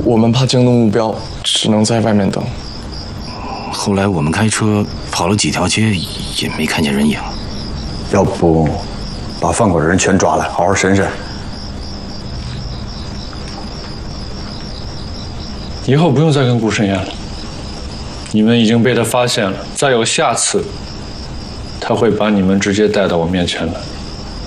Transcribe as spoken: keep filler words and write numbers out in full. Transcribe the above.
我们怕惊动目标，只能在外面等。 后来我们开车跑了几条街，也没看见人影。 要不，把放火的人全抓来，好好审审。 以后不用再跟顾申言了，你们已经被他发现了，再有下次，他会把你们直接带到我面前来。